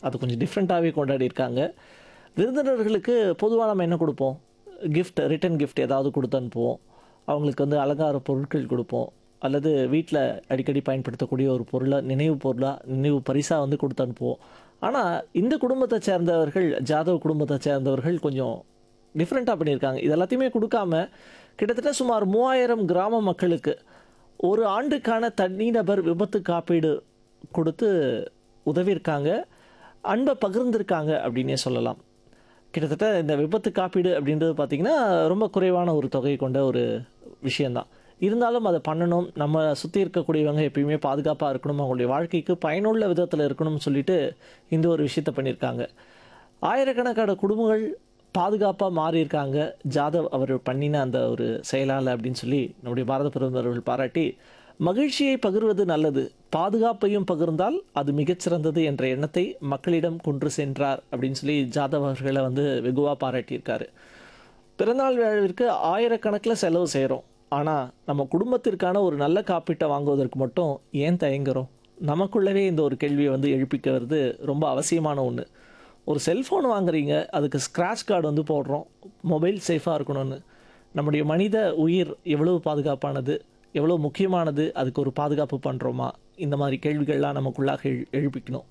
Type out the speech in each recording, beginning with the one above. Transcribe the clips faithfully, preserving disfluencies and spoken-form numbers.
அது கொஞ்சம் டிஃப்ரெண்ட்டாகவே கொண்டாடியிருக்காங்க. விருந்தினர்களுக்கு பொதுவா நம்ம என்ன குடுப்போம்? கிஃப்ட் ரிட்டர்ன் கிஃப்ட் ஏதாவது குடுத்து அனுப்புவோம். அவங்களுக்கு வந்து அலங்கார பொருட்கள் குடுப்போம். அல்லது வீட்ல அடிக்கடி பயன்படுத்தக்கூடிய ஒரு பொருளா, நினைவு பொருளா, நினைவு பரிசா வந்து குடுத்து அனுப்புவோம். ஆனா, இந்த குடும்பத்த சேர்ந்தவர்கள், ஜாதவ் குடும்பத்த சேர்ந்தவர்கள் கொஞ்சம் டிஃப்ரெண்ட்டா பண்ணியிருக்காங்க. இது எல்லாத்தையுமே குடுக்காம, கிட்டத்தட்ட சுமார் மூவாயிரம் கிராம மக்களுக்கு ஒரு ஆண்டுக்கான தனிநபர் விபத்து காப்பீடு குடுத்து உதவியிருக்காங்க. அன்ப பகிர்ந்திருக்காங்க அப்படின்னே சொல்லலாம். கிட்டத்தட்ட இந்த விபத்து காப்பீடு அப்படின்றது பார்த்தீங்கன்னா, ரொம்ப குறைவான ஒரு தொகை கொண்ட ஒரு விஷயம் தான். இருந்தாலும் அத பண்ணணும். நம்ம சுத்தி இருக்கக்கூடியவங்க எப்பயுமே பாதுகாப்பா இருக்கணும். அவங்களுடைய வாழ்க்கைக்கு பயனுள்ள விதத்தில இருக்கணும்னு சொல்லிட்டு, இந்த ஒரு விஷயத்த பண்ணியிருக்காங்க. ஆயிரக்கணக்கான குடும்பங்கள் பாதுகாப்பா மாறியிருக்காங்க. ஜாதவ் அவர் பண்ணின அந்த ஒரு செயலால அப்படின்னு சொல்லி நம்முடைய பாரத பிரதமர் அவர்கள் பாராட்டி, "மகிழ்ச்சியை பகிர்வது நல்லது. பாதுகாப்பையும் பகிர்ந்தால் அது மிகச்சிறந்தது" என்ற எண்ணத்தை மக்களிடம் கொண்டு சென்றார் அப்படின்னு சொல்லி ஜாதவ் அவர்கள வந்து வெகுவா பாராட்டியிருக்காரு. பிறந்தநாள் விழாவிற்கு ஆயிரக்கணக்கில செலவு செய்றோம். ஆனா, நம்ம குடும்பத்திற்கான ஒரு நல்ல காப்பீட்ட வாங்குவதற்கு மட்டும் ஏன் தயங்குறோம்? நமக்குள்ளவே இந்த ஒரு கேள்விய வந்து எழுப்பிக்கிறது ரொம்ப அவசியமான ஒண்ணு. ஒரு செல்ஃபோன் வாங்குறீங்க, அதுக்கு ஸ்க்ராட்ச் கார்டு வந்து போடுறோம். மொபைல் சேஃபா இருக்கணும்னு. நம்முடைய மனித உயிர் எவ்வளவு பாதுகாப்பானது? எவ்வளோ முக்கியமானது? அதுக்கு ஒரு பாதுகாப்பு பண்றோமா? இந்த மாரி கேள்விகள்லாம் நமக்குள்ளாக எழு எழுப்பிக்கணும்.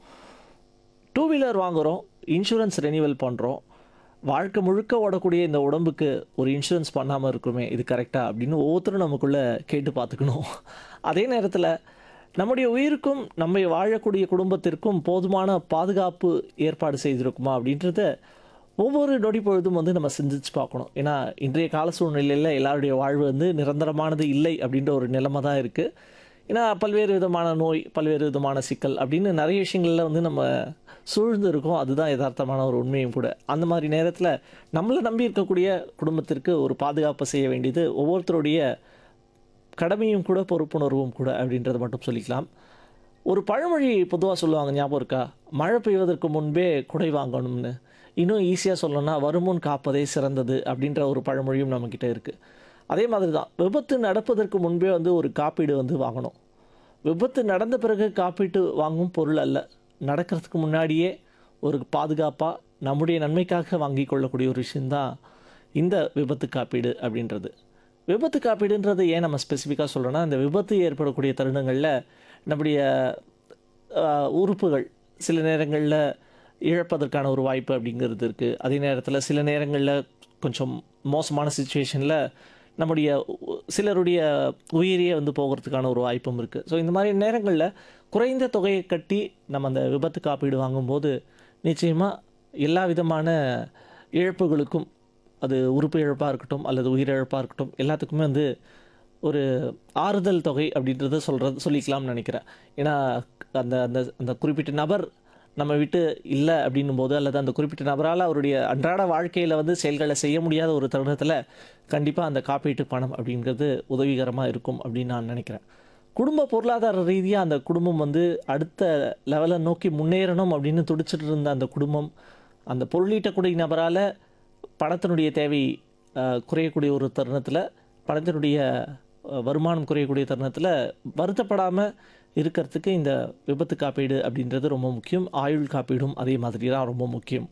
டூ வீலர் வாங்குறோம். இன்சூரன்ஸ் ரெனிவல் பண்றோம். வாழ்க்கை முழுக்க ஓடக்கூடிய இந்த உடம்புக்கு ஒரு இன்சூரன்ஸ் பண்ணாம இருக்கிறோமே, இது கரெக்ட்டா? அப்படின்னு ஒவ்வொருத்தரும் நமக்குள்ள கேட்டு பார்த்துக்கணும். அதே நேரத்தில நம்முடைய உயிருக்கும், நம்மை வாழக்கூடிய குடும்பத்திற்கும் போதுமான பாதுகாப்பு ஏற்பாடு செய்திருக்குமா? அப்படின்றத ஒவ்வொரு நொடி பொழுதும் வந்து நம்ம சிந்திச்சு பார்க்கணும். ஏன்னா, இன்றைய கால சூழ்நிலையில எல்லாருடைய வாழ்வு வந்து நிரந்தரமானது இல்லை அப்படின்ற ஒரு நிலைமை தான் இருக்கு. ஏன்னா, பல்வேறு விதமான நோய், பல்வேறு விதமான சிக்கல் அப்படின்னு நெறைய விஷயங்கள்ல வந்து நம்ம சூழ்ந்து இருக்கோம். அதுதான் எதார்த்தமான ஒரு உண்மையும் கூட. அந்த மாரி நேரத்தில நம்மள நம்பி இருக்கக்கூடிய குடும்பத்திற்கு ஒரு பாதுகாப்பு செய்ய வேண்டியது ஒவ்வொருத்தருடைய கடமையும் கூட, பொறுப்புணர்வும் கூட அப்படின்றத மட்டும் சொல்லிக்கலாம். ஒரு பழமொழி பொதுவா சொல்லுவாங்க, ஞாபகம் இருக்கா? "மழை பெய்வதற்கு முன்பே குடை வாங்கணும்னு." இன்னும் ஈஸியா சொல்லணும்னா, "வருமுன் காப்பதே சிறந்தது" அப்படின்ற ஒரு பழமொழியும் நம்மகிட்ட இருக்கு. அதே மாதிரி தான், விபத்து நடப்பதற்கு முன்பே வந்து ஒரு காப்பீடு வந்து வாங்கணும். விபத்து நடந்த பிறகு காப்பீட்டு வாங்கும் பொருள் அல்ல. நடக்கிறதுக்கு முன்னாடியே ஒரு பாதுகாப்பா, நம்முடைய நன்மைக்காக வாங்கிக் கொள்ளக்கூடிய ஒரு விஷயம் தான் இந்த விபத்து காப்பீடு அப்படின்றது. விபத்து காப்பீடுன்றது ஏன் நம்ம ஸ்பெசிஃபிக்கா சொல்றோம்னா, இந்த விபத்து ஏற்படக்கூடிய தருணங்கள்ல நம்முடைய அ உறுப்புகள் சில நேரங்கள்ல இழப்பதற்கான ஒரு வாய்ப்பு அப்படிங்கிறது இருக்கு. அதே நேரத்தில சில நேரங்கள்ல கொஞ்சம் மோசமான சிச்சுவேஷன்ல நம்முடைய உ சிலருடைய உயிரையே வந்து போகறதுக்கான ஒரு வாய்ப்பும் இருக்கு. ஸோ இந்த மாரி நேரங்கள்ல குறைந்த தொகையை கட்டி நம்ம அந்த விபத்து காப்பீடு வாங்கும்போது, நிச்சயமா எல்லா விதமான இழப்புகளுக்கும், அது உறுப்பு இழப்பா இருக்கட்டும், அல்லது உயிரிழப்பா இருக்கட்டும், எல்லாத்துக்குமே வந்து ஒரு ஆறுதல் தொகை அப்படின்றத சொல்றது சொல்லிக்கலாம்னு நெனைக்கிறேன். ஏன்னா, அந்த அந்த அந்த குறிப்பிட்ட நபர் நம்ம விட்டு இல்ல அப்படின்னும்போது, அல்லது அந்த குறிப்பிட்ட நபரால அவருடைய அன்றாட வாழ்க்கையில வந்து செயல்கள செய்ய முடியாத ஒரு தருணத்தில, கண்டிப்பா அந்த காப்பீட்டு பணம் அப்படிங்கிறது உதவிகரமா இருக்கும் அப்படின்னு நான் நெனைக்கிறேன். குடும்ப பொருளாதார ரீதியா அந்த குடும்பம் வந்து அடுத்த லெவல நோக்கி முன்னேறணும் அப்படின்னு துடிச்சிட்டு இருந்த அந்த குடும்பம், அந்த பொருளீட்டக்கூடிய நபரால பணத்தினுடைய தேவை அ குறையக்கூடிய ஒரு தருணத்தில, பணத்தினுடைய அ வருமானம் குறையக்கூடிய தருணத்தில வருத்தப்படாம இருக்கிறதுக்கு இந்த விபத்து காப்பீடு அப்படின்றது ரொம்ப முக்கியம். ஆயுள் காப்பீடும் அதே மாதிரி தான் ரொம்ப முக்கியம்.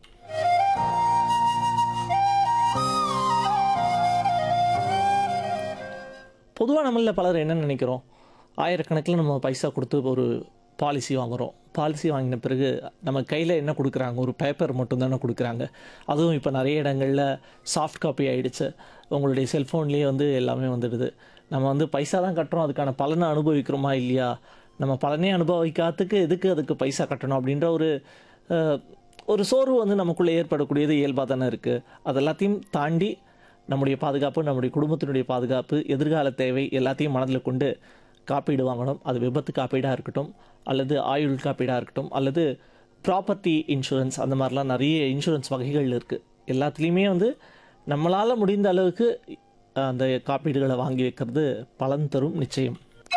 பொதுவா நம்மள்ல பலர் என்ன நெனைக்கிறோம்? ஆயிரக்கணக்கில நம்ம பைசா குடுத்து ஒரு பாலிசி வாங்குறோம். பாலிசி வாங்கின பிறகு நம்ம கையில என்ன குடுக்குறாங்க? ஒரு பேப்பர் மட்டும் தானே குடுக்குறாங்க. அதுவும் இப்ப நெறைய இடங்கள்ல சாஃப்ட் காப்பி ஆயிடுச்சு. உங்களுடைய செல்ஃபோன்லேயே வந்து எல்லாமே வந்துடுது. நம்ம வந்து பைசா தான் கட்டுறோம். அதுக்கான பலன அனுபவிக்கிறோமா? இல்லையா? நம்ம பலனே அனுபவிக்காததுக்கு எதுக்கு அதுக்கு பைசா கட்டணும்? அப்படின்ற ஒரு அ ஒரு சோர்வு வந்து நமக்குள்ள ஏற்படக்கூடியது இயல்பா தானே இருக்கு. அது எல்லாத்தையும் தாண்டி நம்முடைய பாதுகாப்பு, நம்முடைய குடும்பத்தினுடைய பாதுகாப்பு, எதிர்கால தேவை எல்லாத்தையும் மனதில கொண்டு காப்பீடு வாங்கணும். அது விபத்து காப்பீடா இருக்கட்டும், அல்லது ஆயுள் காப்பீடா இருக்கட்டும், அல்லது ப்ராப்பர்ட்டி இன்சூரன்ஸ் அந்த மாரிலாம் நெறைய இன்சூரன்ஸ் வகைகள் இருக்கு. எல்லாத்துலயுமே வந்து நம்மளால முடிந்த அளவுக்கு அந்த காப்பீடுகள வாங்கி வைக்கிறது பலன் தரும் நிச்சயம்.